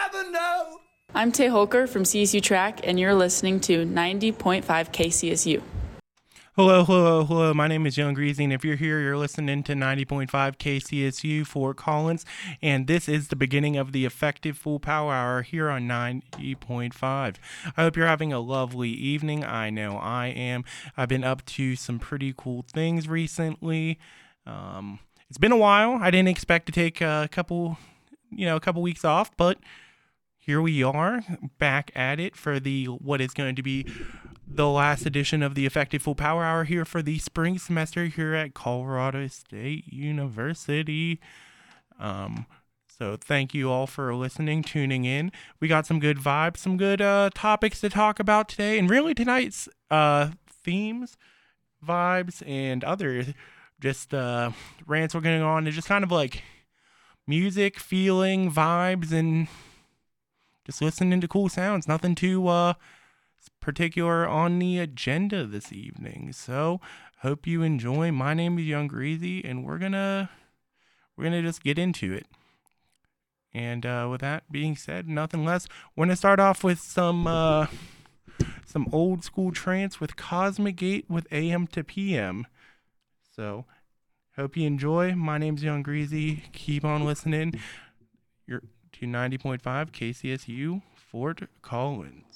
never know. I'm Tay Holker from CSU Track, and you're listening to 90.5 KCSU. Hello. My name is Young Greasy, and if you're here, you're listening to 90.5 KCSU Fort Collins, and this is the beginning of the Effective Full Power Hour here on 90.5. I hope you're having a lovely evening. I know I am. I've been up to some pretty cool things recently. It's been a while. I didn't expect to take a couple weeks off, but here we are, back at it for what is going to be the last edition of the Effective Full Power Hour here for the spring semester here at Colorado State University. So thank you all for listening, tuning in. We got some good vibes, some good topics to talk about today, and really tonight's themes, vibes, and other just rants we're going on is just kind of like music, feeling, vibes, and just listening to cool sounds. Nothing too particular on the agenda this evening. So hope you enjoy. My name is Young Greasy, and we're gonna just get into it. And with that being said, nothing less. We're gonna start off with some old school trance with Cosmic Gate with AM to PM. So hope you enjoy. My name's Young Greasy. Keep on listening. You're to 90.5 KCSU Fort Collins.